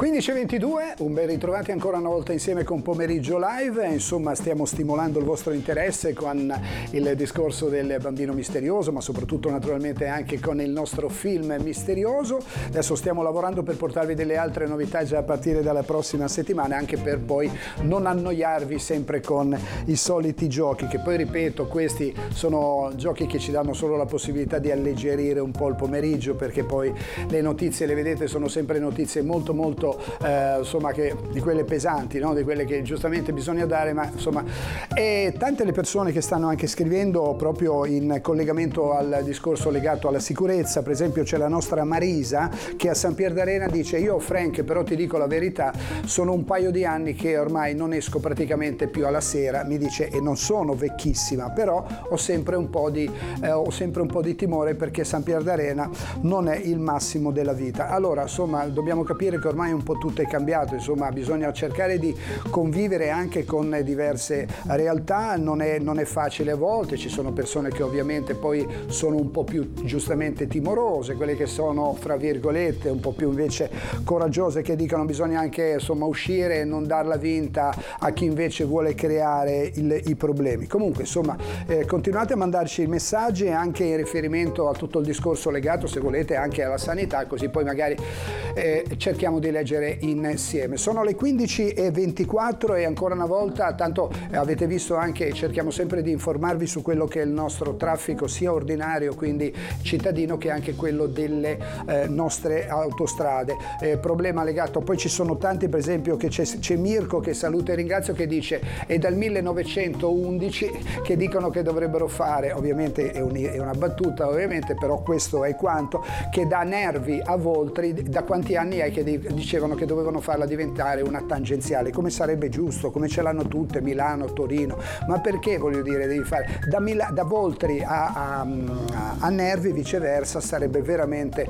15:22, un ben ritrovati ancora una volta insieme con Pomeriggio Live. Insomma, stiamo stimolando il vostro interesse con il discorso del bambino misterioso, ma soprattutto naturalmente anche con il nostro film misterioso. Adesso stiamo lavorando per portarvi delle altre novità già a partire dalla prossima settimana, anche per poi non annoiarvi sempre con i soliti giochi, che poi ripeto, questi sono giochi che ci danno solo la possibilità di alleggerire un po' il pomeriggio, perché poi le notizie, le vedete, sono sempre notizie molto insomma, di quelle pesanti, no? Di quelle che giustamente bisogna dare, ma insomma, e tante le persone che stanno anche scrivendo proprio in collegamento al discorso legato alla sicurezza. Per esempio c'è la nostra Marisa che a San Pier d'Arena dice: io Frank, però ti dico la verità, sono un paio di anni che ormai non esco praticamente più alla sera, mi dice, e non sono vecchissima, però ho sempre un po' di timore, perché San Pier d'Arena non è il massimo della vita. Allora, insomma, dobbiamo capire che ormai un po' tutto è cambiato, insomma, bisogna cercare di convivere anche con diverse realtà. Non è facile a volte, ci sono persone che ovviamente poi sono un po' più giustamente timorose, quelle che sono fra virgolette un po' più invece coraggiose, che dicono bisogna anche insomma uscire e non darla vinta a chi invece vuole creare i problemi. Comunque insomma, continuate a mandarci i messaggi anche in riferimento a tutto il discorso legato, se volete, anche alla sanità, così poi magari cerchiamo di leggere insieme. Sono le 15:24 e ancora una volta, tanto avete visto anche, cerchiamo sempre di informarvi su quello che è il nostro traffico, sia ordinario, quindi cittadino, che anche quello delle nostre autostrade. Problema legato, poi ci sono tanti, per esempio che c'è Mirko, che saluto e ringrazio, che dice è dal 1911 che dicono che dovrebbero fare, ovviamente è una battuta ovviamente, però questo è quanto, che dà nervi a Voltri. Da quanti anni è che dicevano che dovevano farla diventare una tangenziale, come sarebbe giusto, come ce l'hanno tutte, Milano, Torino, ma perché, voglio dire, devi fare da Voltri a Nervi, viceversa, sarebbe veramente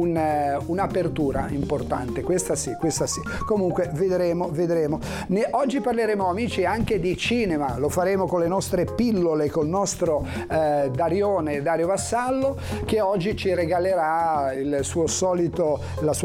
un'apertura importante, questa sì. Comunque vedremo. Oggi parleremo, amici, anche di cinema, lo faremo con le nostre pillole, col nostro Dario Vassallo, che oggi ci regalerà il suo solito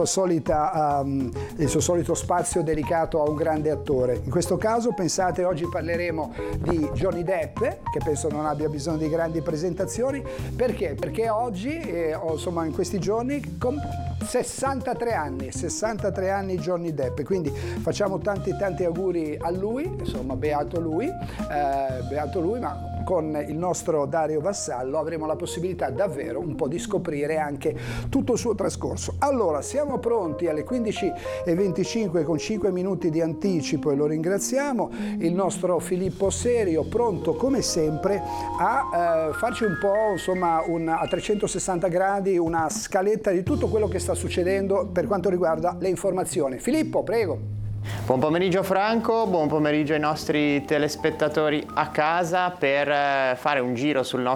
spazio dedicato a un grande attore. In questo caso, pensate, oggi parleremo di Johnny Depp, che penso non abbia bisogno di grandi presentazioni. Perché? Perché oggi, insomma, in questi giorni, 63 anni Johnny Depp, quindi facciamo tanti auguri a lui, insomma, beato lui, ma con il nostro Dario Vassallo avremo la possibilità davvero un po' di scoprire anche tutto il suo trascorso. Allora, siamo pronti alle 15:25 con 5 minuti di anticipo, e lo ringraziamo, il nostro Filippo Serio, pronto come sempre a farci un po', insomma, a 360 gradi, una scaletta di tutto quello che sta succedendo per quanto riguarda le informazioni. Filippo, prego. Buon pomeriggio Franco, buon pomeriggio ai nostri telespettatori a casa, per fare un giro sul